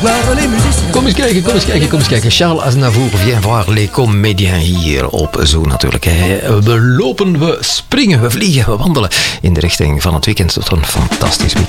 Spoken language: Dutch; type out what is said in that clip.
voir les musiciens. Kom eens kijken. Charles Aznavour, viens voir les comédiens hier op Zoo natuurlijk. We lopen, we springen, we vliegen, we wandelen in de richting van het weekend tot een fantastisch weekend.